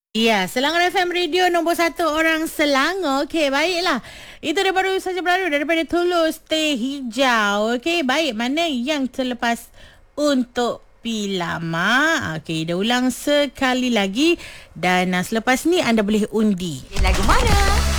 Ya, Selangor FM Radio nombor 1 orang Selangor. Okey, baiklah. Itu dia baru saja berlalu daripada Tulus Teh Hijau. Okey, baik. Mana yang terlepas untuk Pilama? Okey, dah ulang sekali lagi. Dan selepas ni anda boleh undi. Lagu mana?